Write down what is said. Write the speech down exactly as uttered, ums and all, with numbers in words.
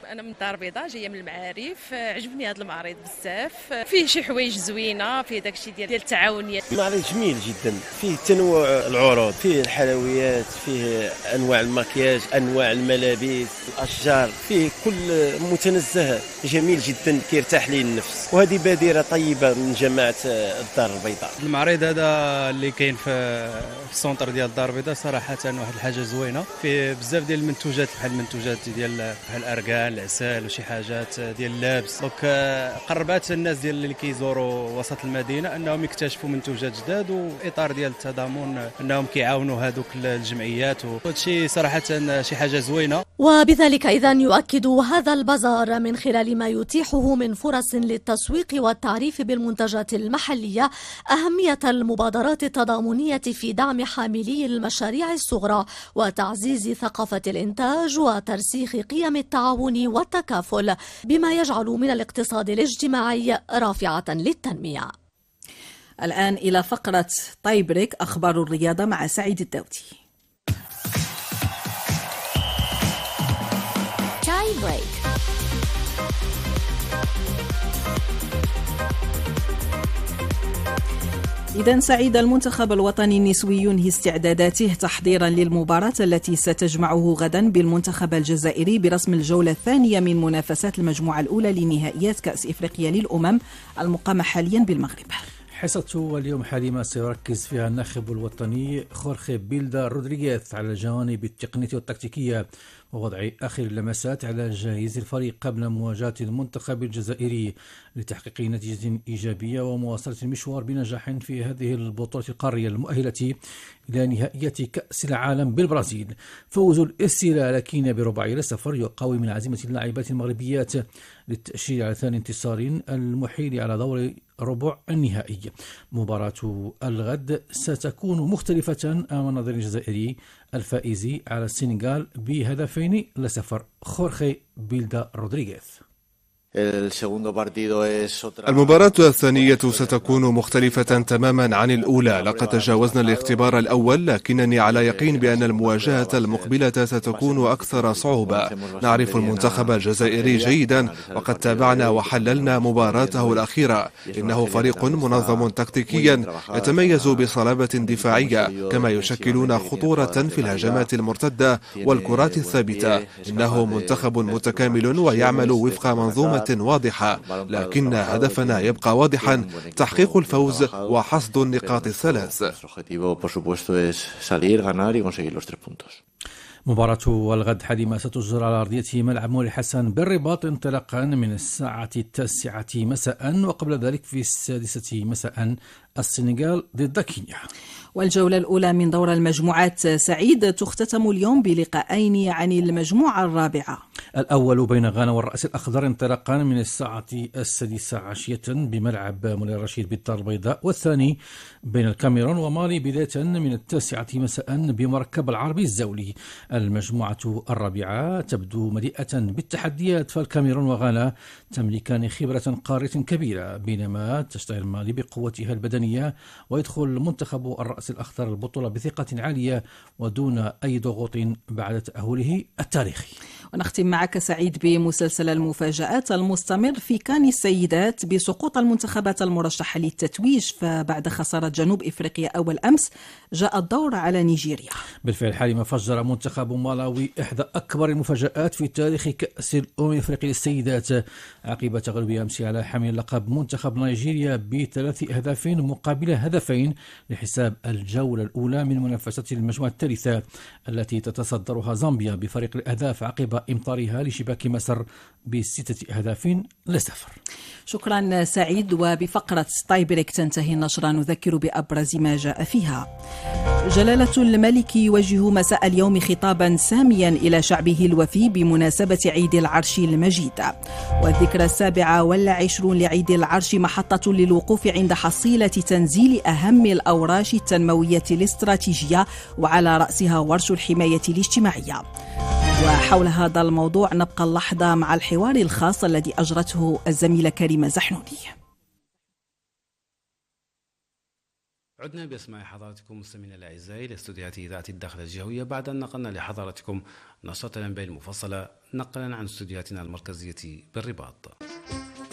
انا من الدار البيضاء، جايه من المعارف. عجبني هذا المعرض بزاف، فيه شي حوايج زوينه، فيه داكشي ديال ديال التعاونيه. المعرض جميل جدا، فيه تنوع العروض، فيه الحلويات، فيه انواع المكياج، انواع الملابس، الاشجار، فيه كل متنزه جميل جدا كيرتاح ليه النفس، وهذه بادره طيبه من جماعه الدار البيضاء. المعرض هذا اللي كاين في السونتر ديال الدار البيضاء صراحه واحد الحاجه زوينه، فيه بزاف ديال المنتوجات بحال المنتوجات ديال بحال الاركان، العسل وشي حاجات ديال اللبس. دونك قربات الناس ديال اللي كيزوروا وسط المدينه انهم يكتشفوا منتوجات جداد، واطار ديال التضامن انهم كيعاونوا هذوك الجمعيات، وهذا الشيء صراحه شي حاجه زوينه. وبذلك اذا يؤكد هذا البازار من خلال ما يتيحه من فرص للتسويق والتعريف بالمنتجات المحليه اهميه المبادرات التضامنيه في دعم حاملي المشاريع الصغرى وتعزيز ثقافه الانتاج وترسيخ قيم التعاون والتكافل، بما يجعل من الاقتصاد الاجتماعي رافعه للتنميه. الآن إلى فقرة تاي بريك، أخبار الرياضة مع سعيد الداودي. تاي بريك. إذن سعيد، المنتخب الوطني النسوي ينهي استعداداته تحضيرا للمباراة التي ستجمعه غدا بالمنتخب الجزائري برسم الجولة الثانية من منافسات المجموعة الأولى لنهائيات كأس إفريقيا للأمم المقامة حاليا بالمغرب. حصته اليوم حليمة سيركز فيها الناخب الوطني خورخي بيلدا رودريغيز على الجوانب التقنية والتكتيكية ووضع آخر اللمسات على جهاز الفريق قبل مواجهة المنتخب الجزائري لتحقيق نتيجة إيجابية ومواصلة المشوار بنجاح في هذه البطولة القارية المؤهلة إلى نهائية كأس العالم بالبرازيل. فوز الاستهلاكيين بربع إلى صفر يقوي من عزيمة اللاعبات المغربيات للتأشير على ثاني انتصار المحيل على دور ربع النهائي. مباراة الغد ستكون مختلفة أمام النظير الجزائري الفائز على السنغال بهدفين لصفر. خورخي بيلدا رودريغيز. المباراة الثانية ستكون مختلفة تماما عن الأولى. لقد تجاوزنا الاختبار الأول، لكنني على يقين بأن المواجهة المقبلة ستكون أكثر صعوبة. نعرف المنتخب الجزائري جيدا وقد تابعنا وحللنا مباراته الأخيرة. إنه فريق منظم تكتيكيا يتميز بصلابة دفاعية، كما يشكلون خطورة في الهجمات المرتدة والكرات الثابتة. إنه منتخب متكامل ويعمل وفق منظومة واضحة، لكن هدفنا يبقى واضحا: تحقيق الفوز وحصد النقاط الثلاث. مباراة الغد حليمة ستجرى على أرضية ملعب مولي حسن بالرباط انطلاقا من الساعة التاسعة مساء، وقبل ذلك في السادسة مساء السنغال ضد كينيا. والجولة الأولى من دور المجموعات سعيد تختتم اليوم بلقاءين عن المجموعة الرابعة. الأول بين غانا والرأس الأخضر انطلاقا من الساعة السادسة عشية بملعب مولاي رشيد بالدار البيضاء، والثاني بين الكاميرون ومالي بداية من التاسعة مساء بمركب العربي الزولي. المجموعة الرابعة تبدو مليئة بالتحديات، فالكاميرون وغانا تملكان خبرة قارة كبيرة، بينما تشتهر مالي بقوتها البدنية، ويدخل منتخب الرأس الأخضر البطولة بثقة عالية ودون أي ضغوط بعد تأهله التاريخي. ونختم معك سعيد بمسلسل المفاجآت المستمر في كان السيدات بسقوط المنتخبات المرشحة للتتويج، فبعد خسارة جنوب إفريقيا أول أمس جاء الدور على نيجيريا. بالفعل حالما فجر منتخب مالاوي إحدى أكبر المفاجآت في تاريخ كأس الأمم الإفريقية للسيدات عقب تغلبه أمس على حامل لقب منتخب نيجيريا بثلاث أهداف مقابل هدفين لحساب الجولة الأولى من منافسة المجموعة الثالثة التي تتصدرها زامبيا بفريق الأهداف عقب إمطارها لشباك مصر بستة أهداف لصفر. شكرا سعيد. وبفقرة تاي بريك تنتهي النشرة. نذكر بأبرز ما جاء فيها. جلالة الملك يوجه مساء اليوم خطابا ساميا إلى شعبه الوفي بمناسبة عيد العرش المجيد. والذكرى السابعة والعشرون لعيد العرش محطة للوقوف عند حصيلة تنزيل أهم الأوراش التنموية الاستراتيجية، وعلى رأسها ورش الحماية الاجتماعية. وحول هذا الموضوع نبقى اللحظة مع الحوار الخاص الذي أجرته الزميلة كريمة زحنوني. عدنا بأسماع حضراتكم مستمعينا الأعزاء إلى استوديوهات إذاعة الداخل الجوية بعد أن نقلنا لحضراتكم نشرة الأنباء المفصلة نقلا عن استوديوهاتنا المركزية بالرباط.